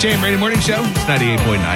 Jay and Brady Morning Show. It's 98.9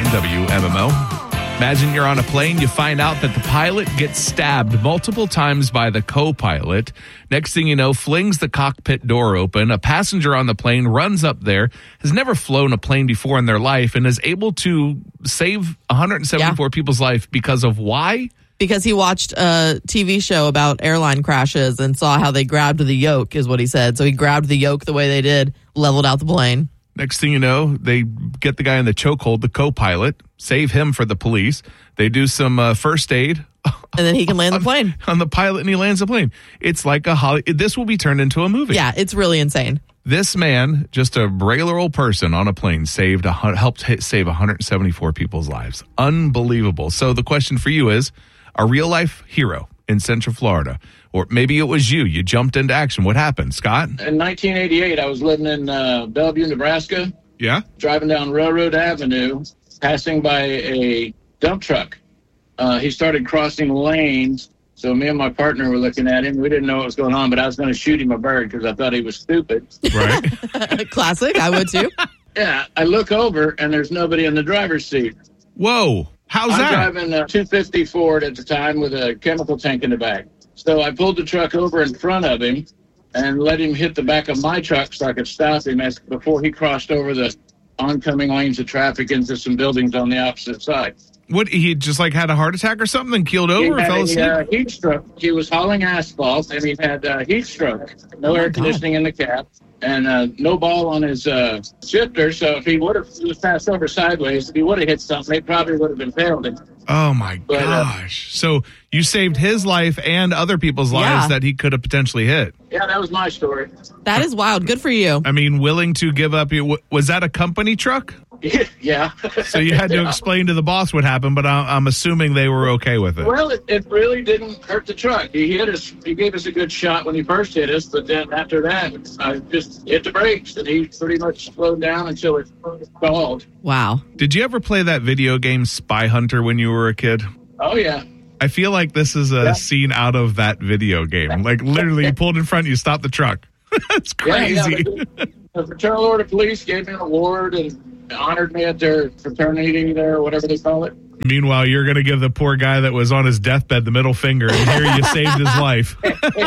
WMMO. Imagine you're on a plane. You find out that the pilot gets stabbed multiple times by the co-pilot. Next thing you know, flings the cockpit door open. A passenger on the plane runs up there, has never flown a plane before in their life, and is able to save 174 people's life because of why? Because he watched a TV show about airline crashes and saw how they grabbed the yoke, is what he said. So he grabbed the yoke the way they did, leveled out the plane. Next thing you know, they get the guy in the chokehold, the co-pilot, save him for the police. They do some first aid. And then he can land the plane. On the pilot, and he lands the plane. It's like this will be turned into a movie. Yeah, it's really insane. This man, just a regular old person on a plane, helped save 174 people's lives. Unbelievable. So the question for you is, a real-life hero in Central Florida, or maybe it was you jumped into action. What happened, Scott? In 1988, I was living in Bellevue, Nebraska. Yeah? Driving down Railroad Avenue, passing by a dump truck. He started crossing lanes, so me and my partner were looking at him. We didn't know what was going on, but I was going to shoot him a bird because I thought he was stupid. Right. Classic, I would too. Yeah, I look over, and there's nobody in the driver's seat. Whoa. How's that? I'm driving a 250 Ford at the time with a chemical tank in the back. So I pulled the truck over in front of him and let him hit the back of my truck so I could stop him before he crossed over the oncoming lanes of traffic into some buildings on the opposite side. What, he just had a heart attack or something and keeled over He or fell had asleep? a heat stroke. He was hauling asphalt, and he had a heat stroke. No air conditioning in the cab, and no ball on his shifter. So if he was passed over sideways, if he would have hit something, it probably would have impaled him. Oh, my gosh. So you saved his life and other people's lives that he could have potentially hit. Yeah, that was my story. That is wild. Good for you. I mean, willing to give up. Was that a company truck? Yeah. So you had to explain to the boss what happened, but I'm assuming they were okay with it. Well, it really didn't hurt the truck. He hit us. He gave us a good shot when he first hit us, but then after that, I just hit the brakes, and he pretty much slowed down until it stalled. Wow. Did you ever play that video game Spy Hunter when you were a kid? Oh, yeah. I feel like this is a scene out of that video game. Like, literally, you pulled in front, you stopped the truck. That's crazy. Yeah, the Fraternal Order of Police gave me an award and honored me at their fraternity there, whatever they call it. Meanwhile, you're going to give the poor guy that was on his deathbed the middle finger, and here you saved his life.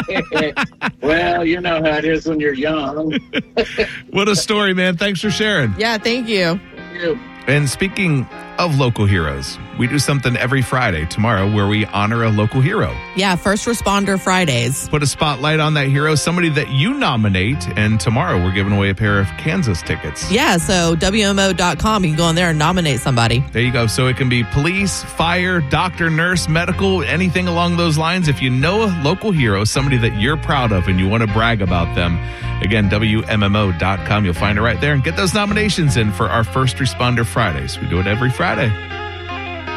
Well, you know how it is when you're young. What a story, man. Thanks for sharing. Yeah, thank you. Thank you. And speaking of local heroes, we do something every Friday tomorrow where we honor a local hero. Yeah, First Responder Fridays. Put a spotlight on that hero, somebody that you nominate, and tomorrow we're giving away a pair of Kansas tickets. Yeah, so WMO.com, you can go on there and nominate somebody. There you go. So it can be police, fire, doctor, nurse, medical, anything along those lines. If you know a local hero, somebody that you're proud of and you want to brag about them, again, WMMO.com. You'll find it right there and get those nominations in for our First Responder Fridays. We do it every Friday.